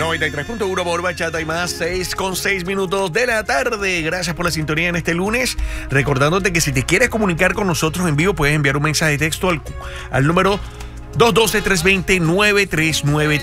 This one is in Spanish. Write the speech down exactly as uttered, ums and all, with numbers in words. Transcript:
noventa y tres punto uno por Bachata y más, seis con seis minutos de la tarde. Gracias por la sintonía en este lunes. Recordándote que si te quieres comunicar con nosotros en vivo, puedes enviar un mensaje de texto al, al número dos uno dos, tres dos cero, nueve tres nueve